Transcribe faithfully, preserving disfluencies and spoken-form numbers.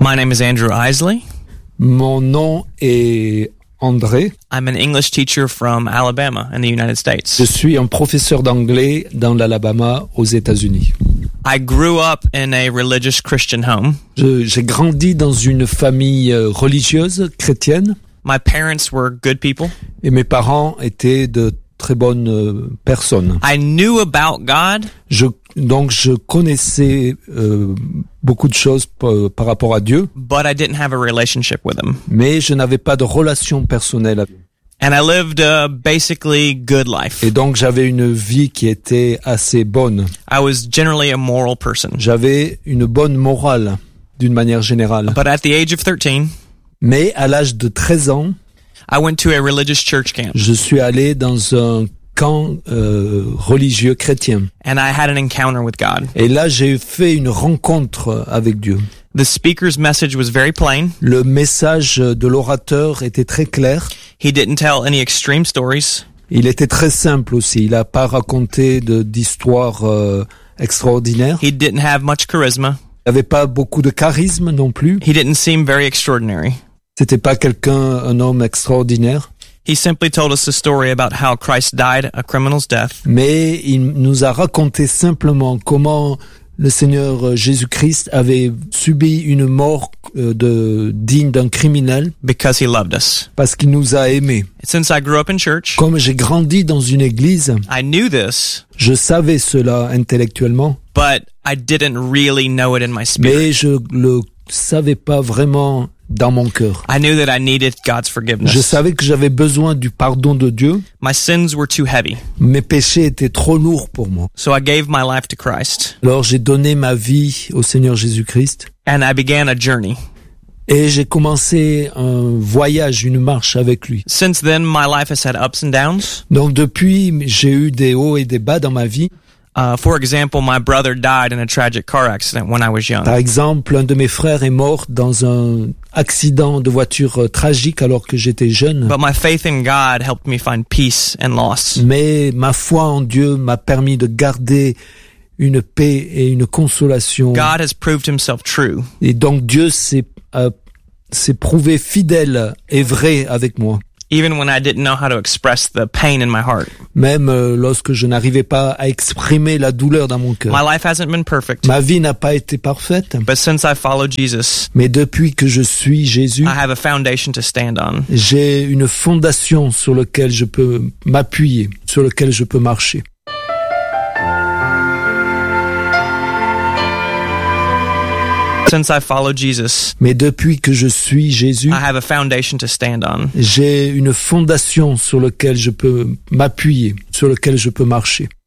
My name is Andrew Isley. Mon nom est André. I'm an English teacher from Alabama in the United States. Je suis un professeur d'anglais dans l'Alabama aux États-Unis. I grew up in a religious Christian home. Je, j'ai grandi dans une famille religieuse chrétienne. My parents were good people. Et mes parents étaient de très bonnes euh, personnes. I knew about God. Je, donc je connaissais euh, beaucoup de choses p- par rapport à Dieu. But I didn't have a relationship with him. Mais je n'avais pas de relation personnelle avec lui. And I lived a basically good life. Et donc j'avais une vie qui était assez bonne. I was generally a moral person. J'avais une bonne morale d'une manière générale. But at the age of thirteen, Mais à l'âge de treize ans, I went to a religious church camp. je suis allé dans un camp euh, religieux chrétien. And I had an encounter with God. Et là, j'ai fait une rencontre avec Dieu. The speaker's message was very plain. Le message de l'orateur était très clair. He didn't tell any extreme stories. Il était très simple aussi. Il n'a pas raconté de, d'histoires euh, extraordinaires. He didn't have much charisma. Il n'avait pas beaucoup de charisme non plus. He didn't seem very extraordinary. C'était pas quelqu'un, un homme extraordinaire. He simply told us a story about how Christ died a criminal's death. Mais il nous a raconté simplement comment le Seigneur Jésus-Christ avait subi une mort euh, de, digne d'un criminel Because he loved us. parce qu'il nous a aimés. Since I grew up in church, Comme j'ai grandi dans une église, I knew this, je savais cela intellectuellement, but I didn't really know it in my spirit. mais je le savais pas vraiment dans mon cœur. I knew that I needed God's Je forgiveness. savais que j'avais besoin du pardon de Dieu. My sins were too heavy. Mes péchés étaient trop lourds pour moi. So I gave my life to Christ, Alors j'ai donné ma vie au Seigneur Jésus-Christ and I began a journey. et j'ai commencé un voyage, une marche avec lui. Since then, my life has had ups and downs. Donc depuis, j'ai eu des hauts et des bas dans ma vie. Uh, for example, my brother died in a tragic car accident when I was young. Par exemple, un de mes frères est mort dans un accident de voiture euh, tragique alors que j'étais jeune. But my faith in God helped me find peace and loss. Mais ma foi en Dieu m'a permis de garder une paix et une consolation. God has proved himself true. Et donc Dieu s'est, euh, s'est prouvé fidèle et vrai avec moi. Even when I didn't know how to express the pain in my heart. Même euh, lorsque je n'arrivais pas à exprimer la douleur dans mon cœur. My life hasn't been perfect, Ma vie n'a pas été parfaite. but since I followed Jesus, Mais depuis que je suis Jésus, I have a foundation to stand on. j'ai une fondation sur laquelle je peux m'appuyer, sur laquelle je peux marcher. Since I followed Jesus, Mais depuis que je suis Jésus, I have a foundation to stand on. j'ai une fondation sur laquelle je peux m'appuyer, sur laquelle je peux marcher.